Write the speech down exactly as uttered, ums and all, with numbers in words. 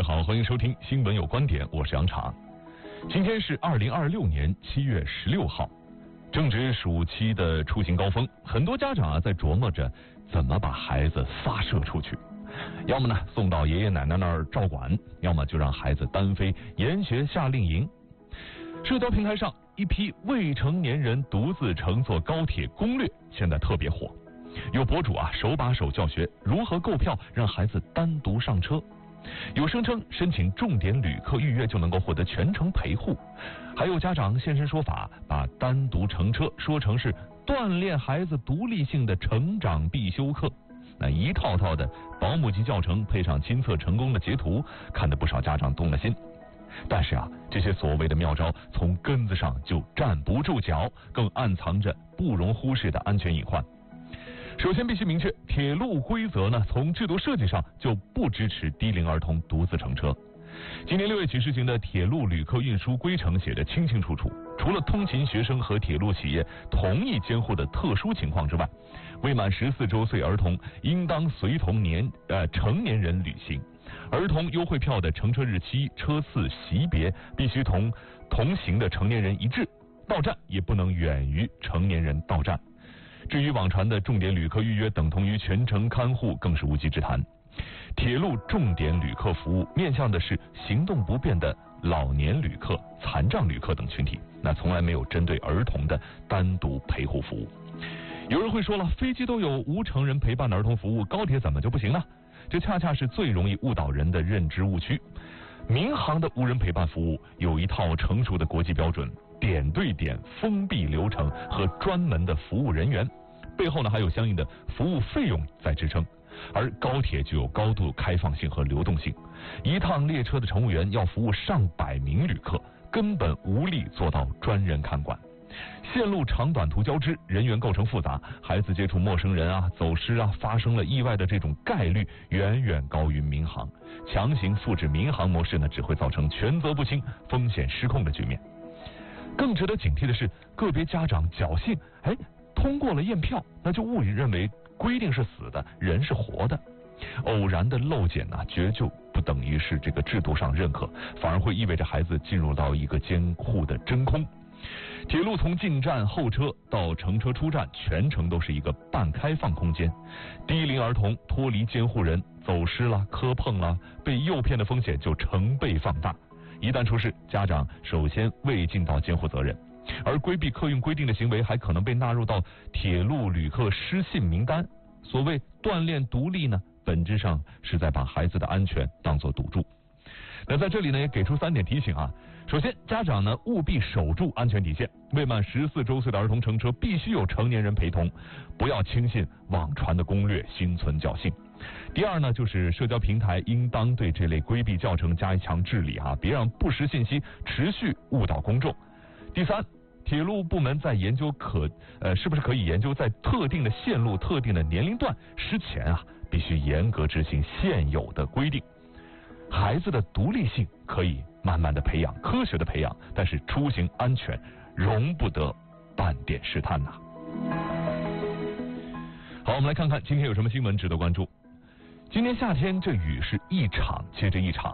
位好，欢迎收听新闻有观点，我是杨常。今天是二零二六年七月十六号，正值暑期的出行高峰，很多家长啊在琢磨着怎么把孩子发射出去，要么呢送到爷爷奶奶那儿照管，要么就让孩子单飞研学夏令营。社交平台上一批未成年人独自乘坐高铁攻略现在特别火，有博主啊手把手教学如何购票让孩子单独上车，有声称申请重点旅客预约就能够获得全程陪护，还有家长现身说法，把单独乘车说成是锻炼孩子独立性的成长必修课。那一套套的保姆级教程配上亲测成功的截图，看得不少家长动了心。但是啊，这些所谓的妙招从根子上就站不住脚，更暗藏着不容忽视的安全隐患。首先必须明确，铁路规则呢，从制度设计上就不支持低龄儿童独自乘车。今年六月起施行的铁路旅客运输规程写得清清楚楚，除了通勤学生和铁路企业同意监护的特殊情况之外，未满十四周岁儿童应当随同年呃成年人旅行。儿童优惠票的乘车日期、车次、席别必须同同行的成年人一致，到站也不能远于成年人到站。至于网传的重点旅客预约等同于全程看护，更是无稽之谈。铁路重点旅客服务面向的是行动不便的老年旅客、残障旅客等群体，那从来没有针对儿童的单独陪护服务。有人会说了，飞机都有无成人陪伴的儿童服务，高铁怎么就不行呢？这恰恰是最容易误导人的认知误区。民航的无人陪伴服务有一套成熟的国际标准，点对点封闭流程和专门的服务人员，背后呢还有相应的服务费用在支撑。而高铁具有高度开放性和流动性，一趟列车的乘务员要服务上百名旅客，根本无力做到专人看管。线路长短途交织，人员构成复杂，孩子接触陌生人啊、走失啊、发生了意外的这种概率远远高于民航。强行复制民航模式呢，只会造成权责不清、风险失控的局面。更值得警惕的是，个别家长侥幸，哎，通过了验票，那就误以认为规定是死的，人是活的。偶然的漏检呢、啊，绝就不等于是这个制度上认可，反而会意味着孩子进入到一个监护的真空。铁路从进站候车到乘车出站，全程都是一个半开放空间，低龄儿童脱离监护人，走失了、磕碰了、被诱骗的风险就成倍放大。一旦出事，家长首先未尽到监护责任，而规避客运规定的行为还可能被纳入到铁路旅客失信名单。所谓锻炼独立呢，本质上是在把孩子的安全当作赌注。那在这里呢，也给出三点提醒啊。首先，家长呢务必守住安全底线，未满十四周岁的儿童乘车必须有成年人陪同，不要轻信网传的攻略，心存侥幸。第二呢，就是社交平台应当对这类规避教程加强治理啊，别让不实信息持续误导公众。第三，铁路部门在研究可呃是不是可以研究在特定的线路、特定的年龄段之前啊，必须严格执行现有的规定。孩子的独立性可以慢慢的培养、科学的培养，但是出行安全容不得半点试探呐。好，我们来看看今天有什么新闻值得关注。今年夏天这雨是一场接着一场。